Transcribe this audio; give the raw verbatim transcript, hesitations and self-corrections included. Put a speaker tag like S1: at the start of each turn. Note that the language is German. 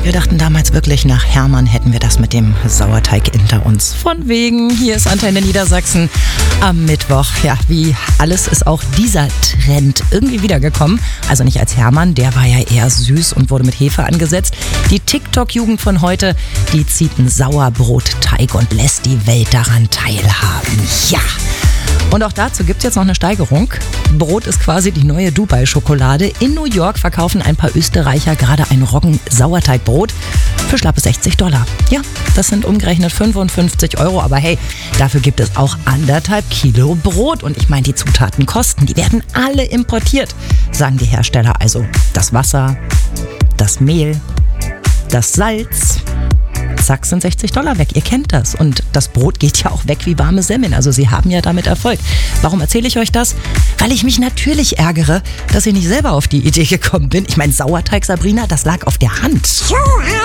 S1: Wir dachten damals wirklich, nach Hermann hätten wir das mit dem Sauerteig hinter uns. Von wegen, hier ist Antenne Niedersachsen am Mittwoch. Ja, wie alles ist auch dieser Trend irgendwie wiedergekommen. Also nicht als Hermann, der war ja eher süß und wurde mit Hefe angesetzt. Die TikTok-Jugend von heute, die zieht einen Sauerbrotteig und lässt die Welt daran teilhaben. Ja! Und auch dazu gibt es jetzt noch eine Steigerung. Brot ist quasi die neue Dubai-Schokolade. In New York verkaufen ein paar Österreicher gerade ein Roggen-Sauerteigbrot für schlappe sechzig Dollar. Ja, das sind umgerechnet fünfundfünfzig Euro. Aber hey, dafür gibt es auch anderthalb Kilo Brot. Und ich meine, die Zutaten kosten, die werden alle importiert, sagen die Hersteller. Also das Wasser, das Mehl, das Salz. Zack, sind sechzig Dollar weg. Ihr kennt das. Und das Brot geht ja auch weg wie warme Semmeln. Also sie haben ja damit Erfolg. Warum erzähle ich euch das? Weil ich mich natürlich ärgere, dass ich nicht selber auf die Idee gekommen bin. Ich meine, Sauerteig, Sabrina, das lag auf der Hand.
S2: So